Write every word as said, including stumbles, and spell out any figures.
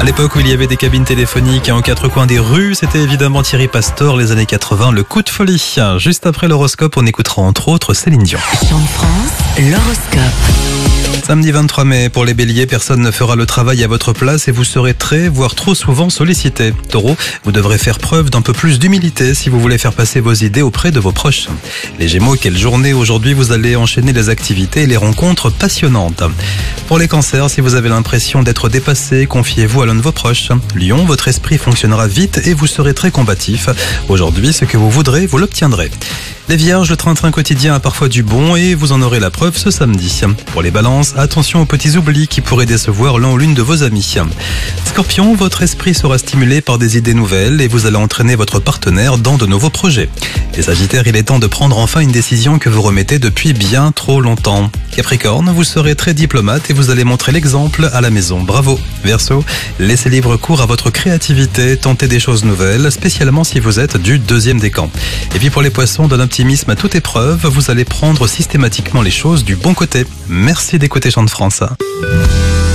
À l'époque où il y avait des cabines téléphoniques aux quatre coins des rues, c'était évidemment Thierry Pastor, les années quatre-vingts, le coup de folie. Juste après l'horoscope, on écoutera entre autres Céline Dion. Chant de France, l'horoscope. Samedi vingt-trois mai, pour les béliers, personne ne fera le travail à votre place et vous serez très, voire trop souvent sollicité. Taureau, vous devrez faire preuve d'un peu plus d'humilité si vous voulez faire passer vos idées auprès de vos proches. Les Gémeaux, quelle journée aujourd'hui, vous allez enchaîner les activités et les rencontres passionnantes. Pour les cancers, si vous avez l'impression d'être dépassé, confiez-vous à l'un de vos proches. Lion, votre esprit fonctionnera vite et vous serez très combatif. Aujourd'hui, ce que vous voudrez, vous l'obtiendrez. Les vierges, le train-train quotidien a parfois du bon et vous en aurez la preuve ce samedi. Pour les balances, attention aux petits oublis qui pourraient décevoir l'un ou l'une de vos amis. Scorpion, votre esprit sera stimulé par des idées nouvelles et vous allez entraîner votre partenaire dans de nouveaux projets. Les sagittaires, il est temps de prendre enfin une décision que vous remettez depuis bien trop longtemps. Capricorne, vous serez très diplomate et vous allez montrer l'exemple à la maison. Bravo. Verseau, laissez libre cours à votre créativité, tentez des choses nouvelles, spécialement si vous êtes du deuxième décan. Et puis pour les poissons, d'un optimisme à toute épreuve, vous allez prendre systématiquement les choses du bon côté. Merci d'écouter Chant de France.